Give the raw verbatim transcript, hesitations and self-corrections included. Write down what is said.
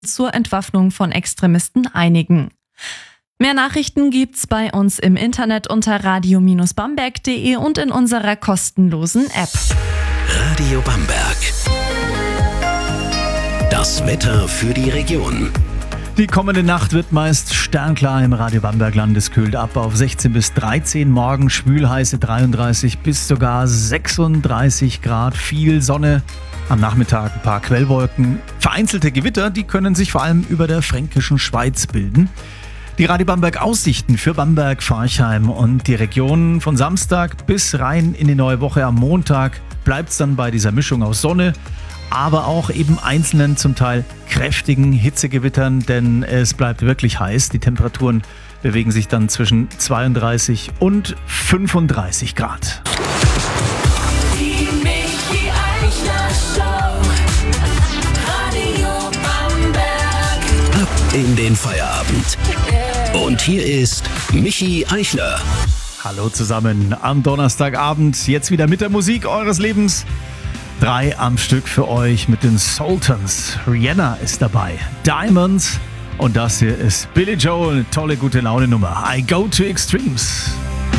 zur Entwaffnung von Extremisten einigen. Mehr Nachrichten gibt's bei uns im Internet unter radio Bindestrich bamberg punkt de und in unserer kostenlosen App. Radio Bamberg. Das Wetter für die Region. Die kommende Nacht wird meist sternklar im Radio Bambergland. Es kühlt ab auf sechzehn bis dreizehn, morgen schwülheiße dreiunddreißig bis sogar sechsunddreißig Grad, viel Sonne. Am Nachmittag ein paar Quellwolken. Vereinzelte Gewitter, die können sich vor allem über der fränkischen Schweiz bilden. Die Radio Bamberg Aussichten für Bamberg, Forchheim und die Region von Samstag bis rein in die neue Woche. Am Montag bleibt es dann bei dieser Mischung aus Sonne, aber auch eben einzelnen, zum Teil kräftigen Hitzegewittern, denn es bleibt wirklich heiß. Die Temperaturen bewegen sich dann zwischen zweiunddreißig und fünfunddreißig Grad. Die Michi Eichler Show. Radio Bamberg. Ab in den Feierabend. Und hier ist Michi Eichler. Hallo zusammen am Donnerstagabend, jetzt wieder mit der Musik eures Lebens. Drei am Stück für euch mit den Sultans. Rihanna ist dabei, Diamonds und das hier ist Billy Joel, tolle gute Laune Nummer. I Go to Extremes.